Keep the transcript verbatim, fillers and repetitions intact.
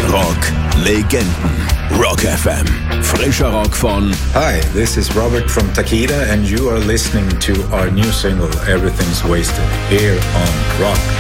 Rock-Legenden. Rock F M. Frischer Rock von... Hi, this is Robert from Takida and you are listening to our new single, Everything's Wasted, here on Rock